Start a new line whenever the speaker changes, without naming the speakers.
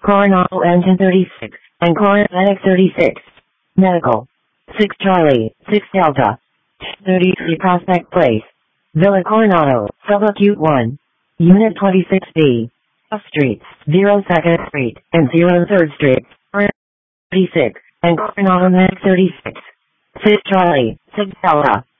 Coronado Engine 36, and Coronetic 36. Medical. 6 Charlie, 6 Delta. 33 Prospect Place. Villa Coronado, Subacute 1. Unit 26B. F Streets, 0 2nd Street, and 0 3rd Street. 36, and Coronado Medic 36. 6 Charlie, 6 Delta.